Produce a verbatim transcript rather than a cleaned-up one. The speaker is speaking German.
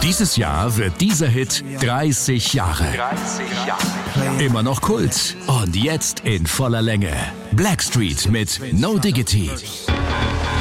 Dieses Jahr wird dieser Hit dreißig Jahre. dreißig Jahre. Immer noch Kult und jetzt in voller Länge. Blackstreet mit No Diggity.